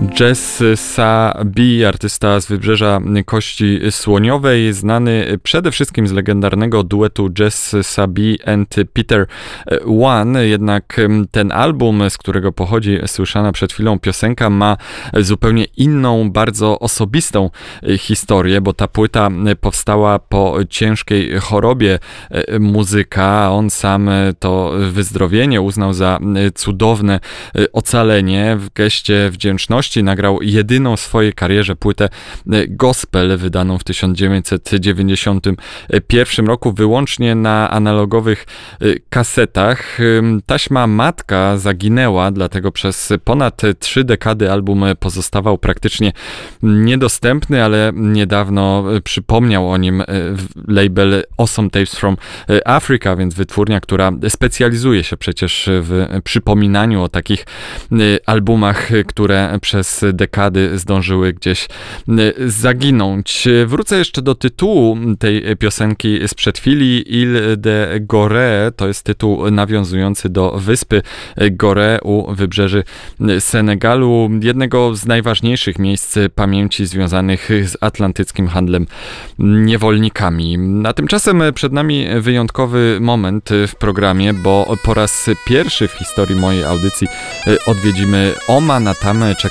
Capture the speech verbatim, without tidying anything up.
Jess Sabi, artysta z Wybrzeża Kości Słoniowej, znany przede wszystkim z legendarnego duetu Jess Sabi and Peter One, jednak ten album, z którego pochodzi słyszana przed chwilą piosenka, ma zupełnie inną, bardzo osobistą historię, bo ta płyta powstała po ciężkiej chorobie muzyka. On sam to wyzdrowienie uznał za cudowne ocalenie. W geście wdzięczności nagrał jedyną w swojej karierze płytę gospel, wydaną w tysiąc dziewięćset dziewięćdziesiątym pierwszym roku wyłącznie na analogowych kasetach. Taśma matka zaginęła, dlatego przez ponad trzy dekady album pozostawał praktycznie niedostępny, ale niedawno przypomniał o nim label Awesome Tapes from Africa, więc wytwórnia, która specjalizuje się przecież w przypominaniu o takich albumach, które przez dekady zdążyły gdzieś zaginąć. Wrócę jeszcze do tytułu tej piosenki sprzed chwili. Ile de Gorée to jest tytuł nawiązujący do wyspy Gorée u wybrzeży Senegalu, jednego z najważniejszych miejsc pamięci związanych z atlantyckim handlem niewolnikami. A tymczasem przed nami wyjątkowy moment w programie, bo po raz pierwszy w historii mojej audycji odwiedzimy Oman, a tam czeka